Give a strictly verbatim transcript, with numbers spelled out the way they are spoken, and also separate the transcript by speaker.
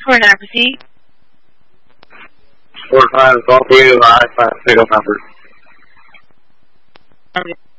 Speaker 1: Score nine, proceed.
Speaker 2: Four five, all three of the I five, pick up numbers.
Speaker 1: Okay.